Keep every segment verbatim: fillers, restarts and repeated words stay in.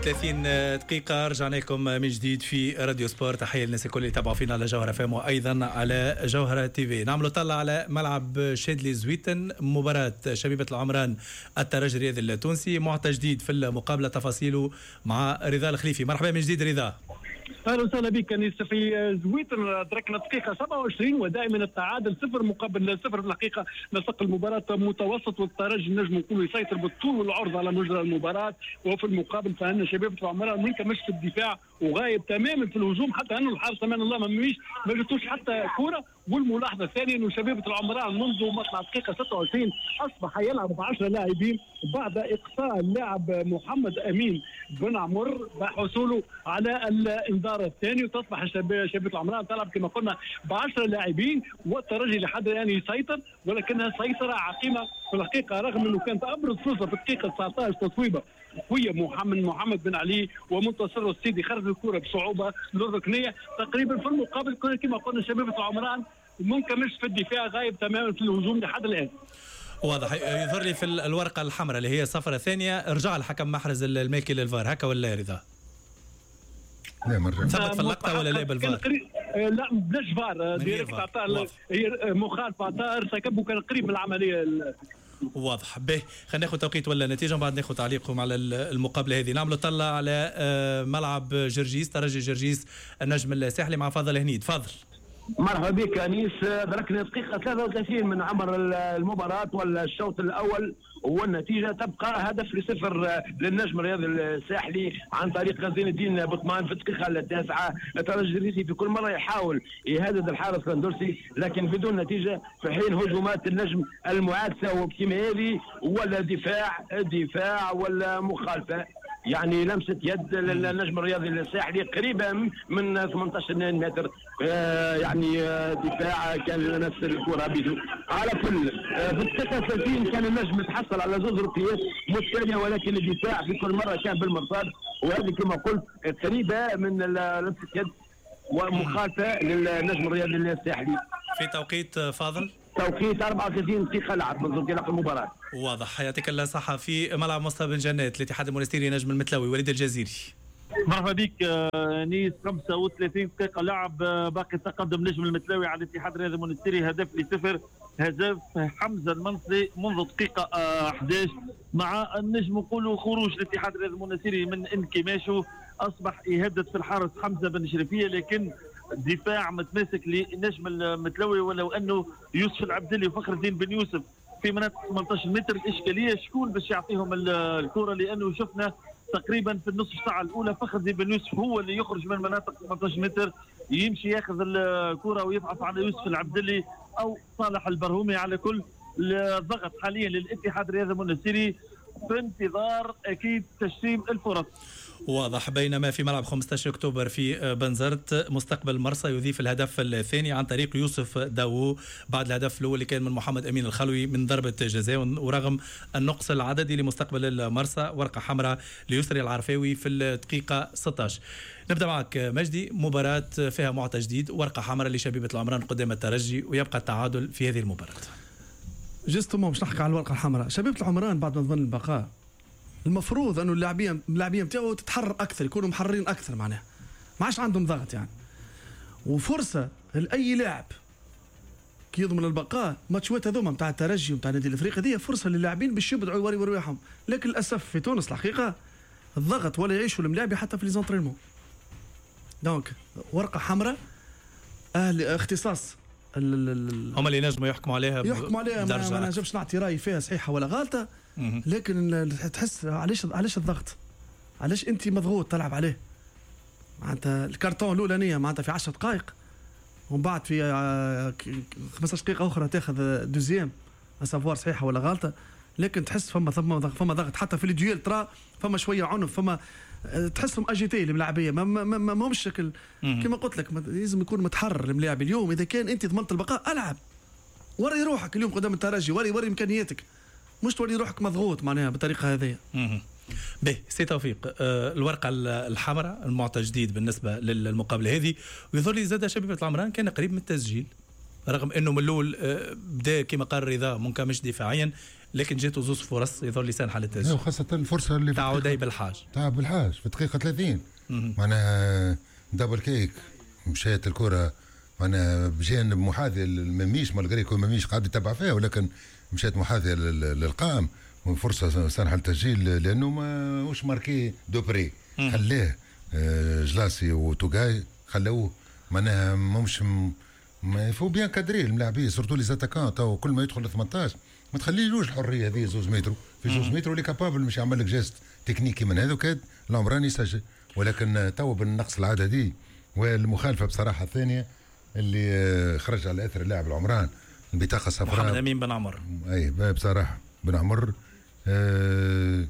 وثلاثين دقيقة رجعنا لكم من جديد في راديو سبورت. تحية للناس الكل اللي تابعوا فينا على جوهرة فام وأيضا على جوهرة تي في. نعملوا طلع على ملعب شادلي زويتن، مباراة شبيبة العمران الترجي الرياضي التونسي. معطى جديد في المقابلة، تفاصيله مع رضا الخليفي. مرحبا من جديد رضا. اهلا وسهلا بك انيس. في زويتن ادركنا الدقيقه سبعة وعشرين ودائما التعادل صفر مقابل صفر. في الحقيقه نسق المباراه متوسط، والترجي نجم نقول يسيطر بالطول والعرض على مجرى المباراه، وفي المقابل فان شبيبه العمران منكمش في الدفاع وغايب تماما في الهجوم، حتى انه الحارس امان الله ما مش ما جاتوش حتى كوره. والملاحظه الثانيه انه شبيبه العمران منذ مطلع الدقيقه ستة وعشرين اصبح يلعب ب عشرة لاعبين بعد اقصاء اللاعب محمد امين بن عمر بحصوله على الانذار الثاني، وتصبح شبيبه العمران تلعب كما قلنا ب عشرة لاعبين، والترجي لحد الان يسيطر ولكنها سيطره عقيمه في الحقيقه، رغم انه كانت ابرز فرصه في الدقيقه تسعة عشر تصويبه قويه محمد محمد بن علي ومنتصر السيدي خرج الكره بصعوبه للركنيه. تقريبا في المقابل كما قلنا شبيبه العمران منكمش في الدفاع، غايب تماما في الهجوم لحد الان. واضح. يظهر لي في الورقه الحمراء اللي هي صفرة ثانيه رجع الحكم محرز المالكي للفار، هكا ولا رضا؟ لا مرة ثبت في اللقطه ولا لا بالفار؟ لا بلاش فار، ديريكت عطاه هي مخالفه، عطاه ارتكب وكان قريب من العمليه. واضح. به خلينا ناخذ توقيت ولا نتيجه وبعد ناخذ تعليقكم على المقابله هذه. نعملوا طلع على ملعب جرجيس، ترجي جرجيس النجم الساحلي مع فاضل هنيد. فاضل. مرحبا بك انيس. دركنا دقيقه ثلاثة وثلاثين من عمر المباراه والشوط الاول، والنتيجه تبقى هدف لصفر للنجم الرياضي الساحلي عن طريق زين الدين بطمان في الدقيقه التاسعه. الترجي الريسي في كل مره يحاول يهدد الحارس الاندلسي لكن بدون نتيجه، في حين هجومات النجم المعاكسه وكما هذه ولا دفاع دفاع ولا مخالفه، يعني لمسه يد للنجم الرياضي الساحلي قريبه من ثمانية عشر متر، آه يعني آه دفاع كان نفس الكره بدو. على كل آه في الدقيقه ثلاثين كان النجم تحصل على زوج ركنيات متتاليه، ولكن الدفاع في كل مره كان بالمرصاد، وهذه كما قلت قريبه من لمسه يد ومخالفه للنجم الرياضي الساحلي. في توقيت فاضل؟ توقيت أربعة وثلاثين دقيقة لعب منذ انطلاق المباراة. واضح. يعطيك الله الصحة. في ملعب مصطفى بن جنات الاتحاد المونستيري نجم المتلوي وليد الجزيري. مرحبا بك نيس. خمسة وثلاثين دقيقة لعب، باقي تقدم نجم المتلوي على الاتحاد الرياضي المونستيري هدف لصفر. هدف حمزة المنصري منذ دقيقة أحد عشر مع النجم نقولوا خروج الاتحاد الرياضي المونستيري من انكماشه، أصبح يهدد في الحارس حمزة بن شريفية، لكن دفاع متماسك لنجم المتلوي، ولو انه يوسف العبدلي وفخر الدين بن يوسف في مناطق ثمانية عشر متر. الاشكاليه شكون باش يعطيهم الكره، لانه شفنا تقريبا في النصف ساعه الاولى فخر الدين بن يوسف هو اللي يخرج من مناطق ثمانية عشر متر يمشي ياخذ الكره ويضغط على يوسف العبدلي او صالح البرهومي. على كل الضغط حاليا للاتحاد الرياضي المونستيري في انتظار اكيد تجسيم الفرص. واضح. بينما في ملعب خمسة عشر أكتوبر في بنزرت مستقبل مرسى يضيف الهدف الثاني عن طريق يوسف داوو بعد الهدف الاول اللي كان من محمد امين الخلوي من ضربه جزاء، ورغم النقص العددي لمستقبل المرسى ورقه حمراء ليسري العرفاوي في الدقيقه ستة عشر. نبدا معك مجدي. مباراه فيها معطى جديد، ورقه حمراء لشبيبه العمران قدام الترجي، ويبقى التعادل في هذه المباراه. جستو مش نحكي على الورقه الحمراء. شبيبه العمران بعد ما ظن البقاء المفروض انه اللاعبين اللاعبين بتاعه تتحرر اكثر، يكونوا محررين اكثر، معناها ما عادش عندهم ضغط يعني، وفرصه لاي لاعب كي يضمن البقاء. ماتشات هذوما نتاع الترجي ونتاع النادي الافريقي دي فرصه للاعبين باش يبدعوا يوريوا رواحهم، لكن للاسف في تونس الحقيقه الضغط ولا يعيشوا الملاعبين حتى في ليزونترينمون. دونك ورقه حمراء اهل اختصاص هم اللي ينجموا يحكموا عليها يحكموا عليها. ما, ما نجمش نعطي راي فيها صحيحه ولا غلطه، لكن تحس علاش علاش الضغط، علاش انت مضغوط تلعب عليه. معناتها الكارتون الاولانيه معناتها في عشر دقائق، ومن بعد في خمسة عشر دقيقه اخرى تاخذ دوزيام اسافوار صحيحه ولا غلطه، لكن تحس فما فما فما ضغط حتى في الديول، ترى فما شويه عنف، فما تحسهم اجيتي الملاعبيه ما ما ما ما همش شكل كما قلت لك. لازم يكون متحرر الملاعب اليوم. اذا كان انت ضمنت البقاء العب، وري روحك اليوم قدام الترجي، وري وري امكانياتك، مش توري روحك مضغوط معناها بالطريقه هذه. به سي توفيق. آه الورقه الحمراء المعطى جديد بالنسبه للمقابله هذه، ويظهر لي زاد شبيبه العمران كان قريب من التسجيل. رغم انه من الاول بدا كما قال رضا منكمش دفاعيا، لكن جاته زوز فرص يظهر لسان حال التسجيل، وخاصة الفرصة اللي تاع عدي بالحاج تاع بالحاج في دقيقة ثلاثين معناها دبل كيك، مشات الكرة معناها بجانب محاذي المميش، مالغري يكون مميش قاعد يتبع فيها، ولكن مشات محاذية للقائم وفرصة سانحة التسجيل، لأنه ما وش ماركي دوبري خلاه جلاسي وتوغاي خلوه معناها مش ما يفو بيان كادري الملاعبين سورتو لي زاتاكان، تو كل ما يدخل ثمانطاش ما تخليلوش الحريه هذه زوز مترو في زوز مترو اللي كابابل مش يعمل لك جيست تكنيكي من هذا وكاد العمراني يسجل، ولكن تو بالنقص العددي والمخالفه بصراحه الثانيه اللي خرج على اثر اللاعب العمران البطاقه الصفراء محمد امين بن عمر. اي بصراحه بن عمر آه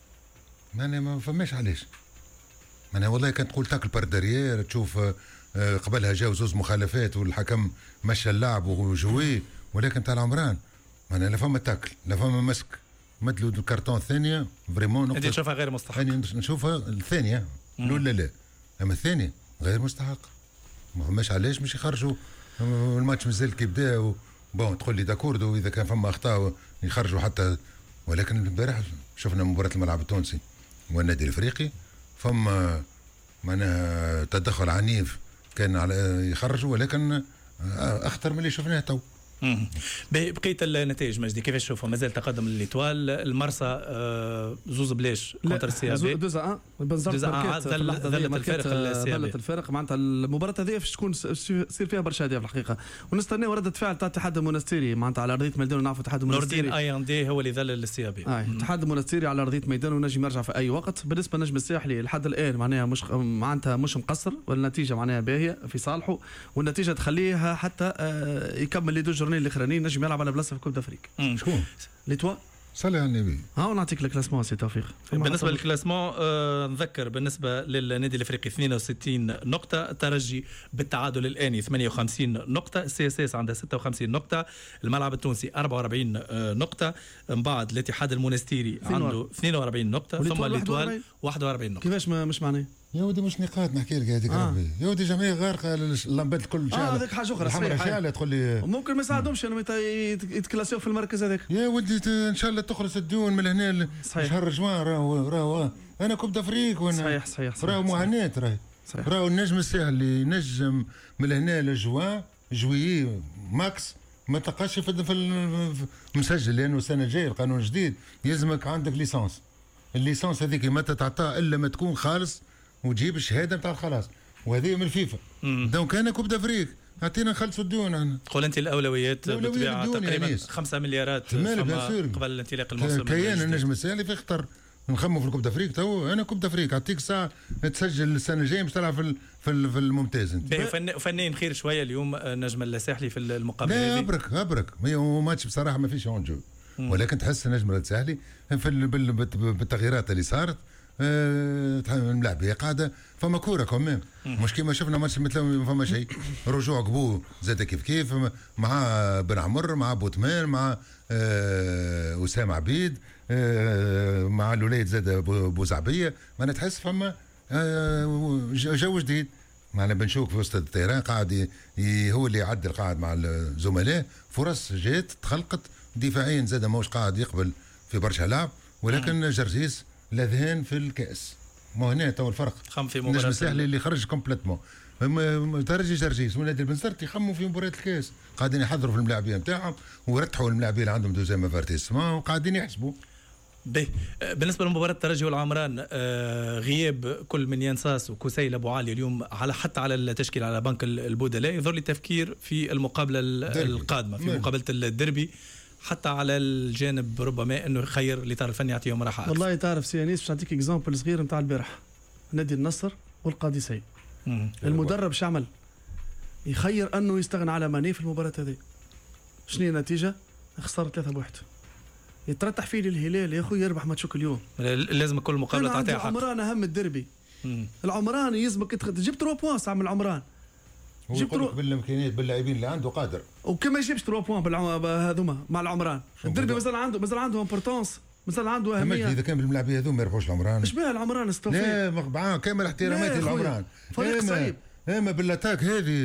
معناها ما فماش علاش، معناها والله كانت تقول تاكل بار دريير تشوف آه قبلها جاو زوز مخالفات والحكم مشى اللعب وجوي، ولكن تاع العمران معناها لا فما تاكل لا فما مسك مثلوا الكارتون الثانيه فريمون انت تشوفها غير مستحقه؟ انا نشوفها الثانيه الاولى لا، اما الثانيه غير مستحقه، ما فماش علاش باش يخرجوا الماتش مازال كي بدا بون تقول لي داكوردو اذا كان فما اخطاء يخرجوا حتى، ولكن البارح شفنا مباراه الملعب التونسي والنادي الافريقي فما معناها تدخل عنيف كان على يخرجوا، ولكن اخطر من اللي شفناه تو. بقيه النتائج مجدي كيفاش تشوفوا؟ مازال تقدم لليتوال، المرسى آه زوز بلاش كونتر السي بي دوزا ان بنزرت في اللحظه هذه الفرق ذلت الفرق معناتها المباراه هذه باش تكون يصير فيها برشا اهداف الحقيقه، ونستناو رده فعل تاع الاتحاد المنستيري معناتها على ارضيه ميدان، نعرفوا الاتحاد المنستيري نوردين اي ان دي هو اللي ذلل السي بي، الاتحاد المنستيري على ارضيه ميدان ونجم يرجع في اي وقت. بالنسبه للنجم الساحلي لحد الان معناها مش معناتها مش مقصر، والنتيجه معناها باهيه في صالحه، والنتيجه تخليها حتى يكمل لي دو جورني الاخرانيين نجم يلعب على بلاصه في كوب دافريك. شكون؟ ليتوا صلي على النبي. ها ونعطيك الكلاسمون سي توفيق. بالنسبه للكلاسمون آه نذكر بالنسبه للنادي الافريقي اثنين وستين نقطه، الترجي بالتعادل الاني ثمانية وخمسين نقطه، السي اس اس عنده ستة وخمسين نقطه، الملعب التونسي أربعة وأربعين نقطه، من بعد الاتحاد المونستيري عنده اثنين وأربعين نقطه، ثم الليتوال واحد وأربعين نقطه. كيفاش مش معناه؟ يا ودي مش نقاط نحكي لك هذيك آه. ربي يا ودي جمعيه غارقه اللمبات الكل شاعله. اه هذيك حاجه اخرى الحمراء شاعله تقول لي ممكن ما يساعدهمش انهم يتكلاسيو في المركز هذاك. يا ودي ان شاء الله تخلص الديون من هنا شهر جوان راهو راهو انا كوب دافريك وانا صحيح صحيح, صحيح راهو معاناه راهي راهو النجم الساحل اللي ينجم من هنا لجوان جويي ماكس ما تلقاش في, في مسجل، لانه السنه الجايه القانون الجديد يلزمك عندك ليسانس، الليسانس هذيك ما تتعطى الا ما تكون خالص وتجيب الشهاده نتاع الخلاص، وهذه من الفيفا. دونك انا كوب دافريك اعطينا نخلصوا الديون احنا. تقول انت الاولويات بالطبيعه تقريبا خمسة مليارات قبل انطلاق الموسم. كيان النجم الساحلي في خطر نخموا في الكوب دافريك، تو انا كوب دافريك اعطيك ساعه تسجل السنه الجايه باش تلعب في في الممتاز انت. فنان خير شويه اليوم النجم الساحلي في المقابله هذه. لا ابرك ابرك هو ماتش بصراحه ما فيش اونجو، ولكن تحس النجم الساحلي في بالتغييرات اللي صارت الملاعبيه قاعده فما كوره كمان، مش كيما شفنا ماتش مثل ما فما شيء. رجوع قبو زاد كيف كيف مع بن عمر مع بوتمان مع آه اسامه عبيد آه مع الوليد زاد بوزعبيه، ما تحس فما آه جو جديد. معنا بنشوف في وسط التيران قاعد هو اللي يعدل قاعد مع الزملاء، فرص جات تخلقت دفاعيا زاد ماهوش قاعد يقبل في برشا لعب، ولكن جرجيس لذهان في الكاس. ما هنا تو الفرق خم في مباراه النجم الساحلي اللي خرج كومبليتمون ترجي جرجيس ونادي البنزرت يخموا في مباراه الكاس، قاعدين يحضروا في الملاعبيه نتاعهم ويرتحوا الملاعبيه اللي عندهم دوزيام افارتيسمون وقاعدين يحسبوا. به بالنسبه لمباراه الترجي والعمران آه غياب كل من ينصاص وكسيل ابو علي اليوم على حتى على التشكيل على بنك البودلاء، يظهر لي تفكير في المقابله القادمه في مقابله الدربي، حتى على الجانب ربما انه يخير الاطار الفني يعطيهم راحه أكثر. والله تعرف سيانيس باش نعطيك اكزامبل صغير نتاع البارح نادي النصر والقادسي. المدرب شعمل يخير انه يستغنى على ماني في المباراه هذه. شنو هي النتيجه؟ خسر ثلاثة بواحد. يترتح فيه الهلال يا اخوي يربح ماتشوك اليوم. لازم كل مقابله تعطيها حق. العمران اهم الدربي. مم. العمران يلزمك تجيب ثلاثة بوان صعب من العمران. جبت رو... بالامكانيات باللاعبين اللي عنده قادر، وكما يجيبش ثلاثة بوان بالعم... هذوما مع العمران. الدربي مازال عنده مازال عنده امبورتونس، مازال عنده اهميه. اذا كان بالملاعبيه هذوما ما يربحوش العمران. اش بها العمران استوفي؟ لا مع كامل احتراماتي للعمران. فريق صعيب. اما بالاتاك هذه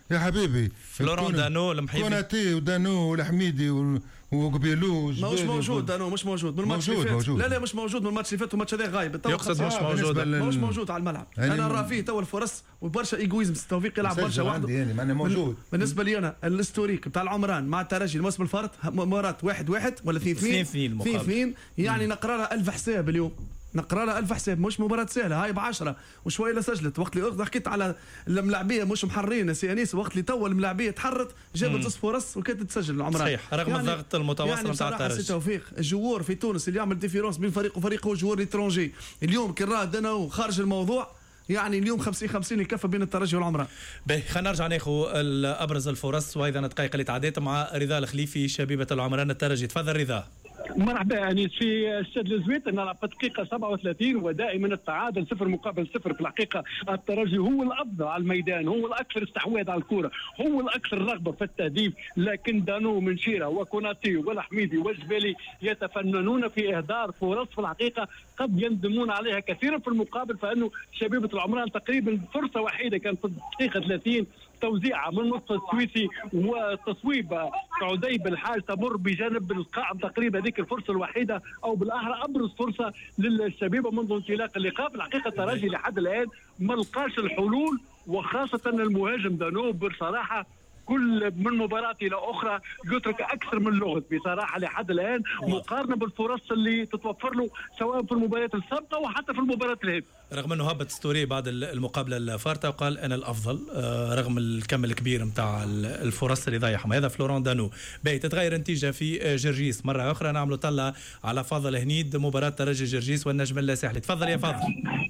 يا حبيبي فلوران دانو المحيدي كوناتي ودانو والحميدي وقبيلو مش موجود دانو مش موجود من الماتش اللي فات موجود. لا لا مش موجود من الماتش اللي فات والماتش هذا غايب يقصد مش موجود مش موجود على الملعب. انا نرى فيه تو الفرص وبرشا ايجويزم. توفيق يلعب برشا وحده يعني معناه موجود. بالنسبه لي انا الاستوريك بتاع العمران مع الترجي الموسم الفارط مباراه واحد واحد ولا اثنين اثنين اثنين اثنين يعني نقرا لها ألف حساب اليوم. نقرا لها ألف حساب مش مباراة سهلة. هاي بعشرة وشوية لا سجلت. وقت اللي حكيت على الملاعبية مش محرين سي انيس. وقت اللي تو الملاعبية تحرت جابت زوز فرص وكانت تسجل العمران. صحيح رغم يعني الضغط المتواصل يعني نتاع الترجي. توفيق الجوار في تونس اللي يعمل ديفيرونس بين فريق وفريق هو جوار ليترونجي. اليوم كي راه دنا خارج الموضوع يعني اليوم خمسين خمسين يكفى بين الترجي والعمران. باهي خلينا نرجع ناخذ ابرز الفرص وايضا الدقائق اللي تعديت مع رضا الخليفي شبيبة العمران الترجي. تفضل رضا. مرحبا انيس. في استاد الزويت نلعب في الدقيقه سبعة وثلاثين ودائما التعادل صفر مقابل صفر. في الحقيقه الترجي هو الافضل على الميدان، هو الاكثر استحواذ على الكره، هو الاكثر رغبه في التهديف، لكن دانو من شيره وكوناتي والحميدي والجبالي يتفننون في اهدار فرص في الحقيقه قد يندمون عليها كثيرا. في المقابل فانه شبيبه العمران تقريبا فرصه وحيده كانت في الدقيقه ثلاثين توزيعها من النصف السويسي وتصويب عدي بالحاج تمر بجانب القائم تقريبا هذيك الفرصه الوحيده او بالاحرى ابرز فرصه للشبيبه منذ انطلاق اللقاء. في الحقيقه الترجي لحد الان ما لقاش الحلول وخاصه المهاجم دانوب بصراحه كل من مباراة إلى أخرى يترك أكثر من لغز بصراحة لحد الآن مقارنة بالفرص اللي تتوفر له سواء في المباريات السابقة وحتى في المباراة الهام. رغم أنه هبط ستوري بعد المقابلة الفارطة وقال أنا الأفضل رغم الكم الكبير متاع الفرص اللي ضايعهم. هذا فلوران دانو. باهي تتغير النتيجة في جرجيس مرة أخرى. نعملوا طلة على فاضل هنيد مباراة ترجي جرجيس والنجم الساحلي. تفضل يا فاضل.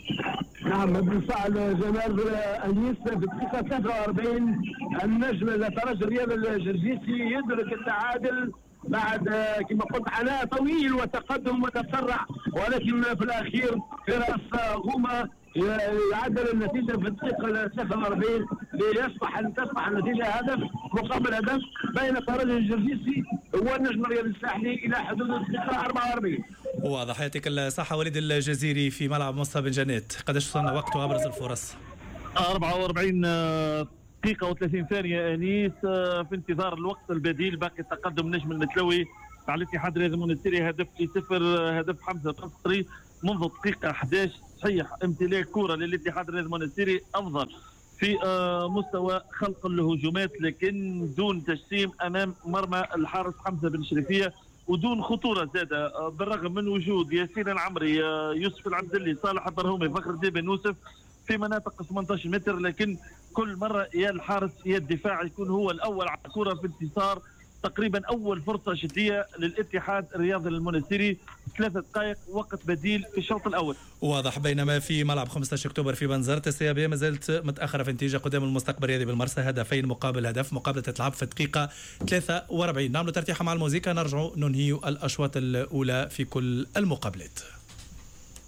نعم بالفعل جمال انيس في الدقيقه ثلاثة وأربعين النجم الترجي الرياضي الجرجيسي يدرك التعادل بعد كما قلت عناء طويل وتقدم وتسرع، ولكن في الاخير في راس غوما يعدل النتيجه في الدقيقه ثلاثة وأربعين ليصبح ان تصبح النتيجه هدف مقابل هدف بين الترجي الجرجيسي والنجم الرياضي الساحلي الى حدود الدقيقه أربعة وأربعين. واضح. يعطيك الصحة وليد الجزيري في ملعب مصطفى بن جنات. قداش وصلنا وقت وابرز الفرص؟ أربعة وأربعين دقيقة وثلاثين ثانية انيس في انتظار الوقت البديل. باقي تقدم نجم المتلوي على الاتحاد الرياضي المنستيري هدف لصفر. هدف حمزة القصري منذ الدقيقة أحد عشر. صحيح امتلاك كرة للاتحاد الرياضي المنستيري أفضل في مستوى خلق الهجومات لكن دون تجسيم أمام مرمى الحارس حمزة بن شريفية ودون خطوره زاده بالرغم من وجود ياسين العمري يوسف العبدلي صالح البرهومي فخر الدين بن يوسف في مناطق ثمانية عشر متر، لكن كل مره يا الحارس يا الدفاع يكون هو الاول على الكره في انتصار. تقريبا اول فرصه جديه للاتحاد الرياضي المنستيري ثلاثة دقائق وقت بديل في الشوط الاول. واضح. بينما في ملعب خمسة عشر اكتوبر في بنزرت السيابيه ما زالت متاخره في النتيجه قدام المستقبل الرياضي بالمرسى هدفين مقابل هدف. مقابله تتلعب في الدقيقه ثلاثة وأربعين. نعملوا ترتيحه مع الموسيقى نرجعوا ننهي الاشواط الاولى في كل المقابلات.